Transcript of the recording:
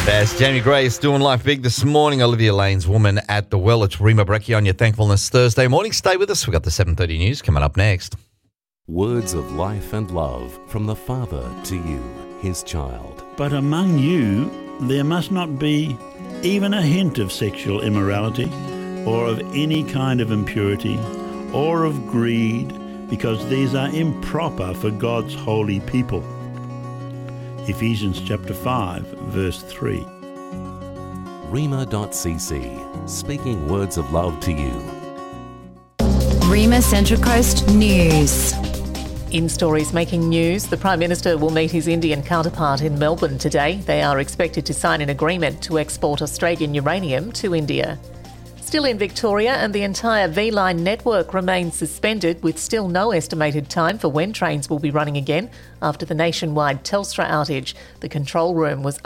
That's Jamie Grace doing life big this morning. Olivia Lane's Woman at the Well. It's Rima Brecchi on your Thankfulness Thursday morning. Stay with us. We've got the 7:30 news coming up next. Words of life and love from the Father to you, his child. But among you there must not be even a hint of sexual immorality, or of any kind of impurity, or of greed, because these are improper for God's holy people. Ephesians chapter 5, verse 3. Rima.cc, speaking words of love to you. Rima Central Coast News. In stories making news, the Prime Minister will meet his Indian counterpart in Melbourne today. They are expected to sign an agreement to export Australian uranium to India. Still in Victoria, and the entire V-Line network remains suspended, with still no estimated time for when trains will be running again after the nationwide Telstra outage. The control room was